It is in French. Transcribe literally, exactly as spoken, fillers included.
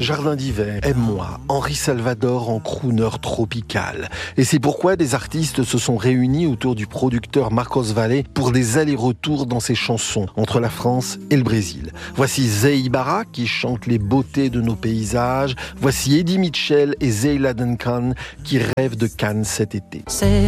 Jardin d'hiver, Aime-moi, Henri Salvador en crooner tropical. Et c'est pourquoi des artistes se sont réunis autour du producteur Marcos Valle pour des allers-retours dans ses chansons entre la France et le Brésil. Voici Zé Ibarra qui chante les beautés de nos paysages. Voici Eddie Mitchell et Zeyla Duncan qui rêvent de Cannes cet été. C'est